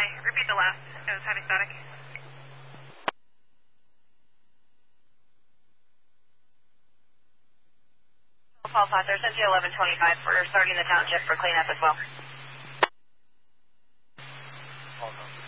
repeat the last. It was heavy static. False Hunter, send you 1125. We're starting the township for cleanup as well. Hold on.